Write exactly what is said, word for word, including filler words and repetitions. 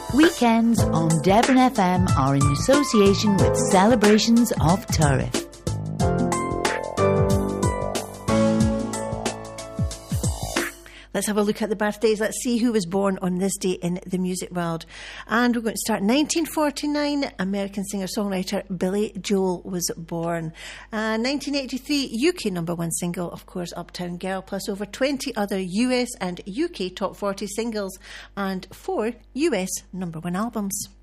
Weekends on Devon F M are in association with Celebrations of Turriff. Let's have a look at the birthdays. Let's see who was born on this day in the music world. And we're going to start nineteen forty-nine. American singer-songwriter Billy Joel was born. Uh, nineteen eighty-three, U K number one single, of course, Uptown Girl, plus over twenty other U S and U K top forty singles and four U S number one albums.